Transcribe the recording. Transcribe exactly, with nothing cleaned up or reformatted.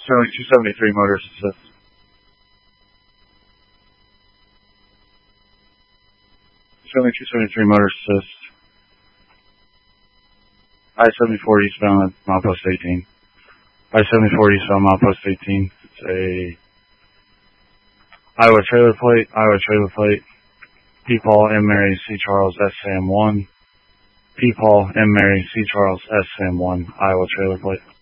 Sterling two seventy-three, Motors Assist. Sterling two seventy-three, Motors Assist. I seventy-four eastbound at milepost eighteen. I seventy-four eastbound milepost eighteen. It's a Iowa trailer plate, Iowa trailer plate. P. Paul M. Mary C. Charles S. Sam one. P. Paul M. Mary C. Charles S. Sam one, Iowa trailer plate.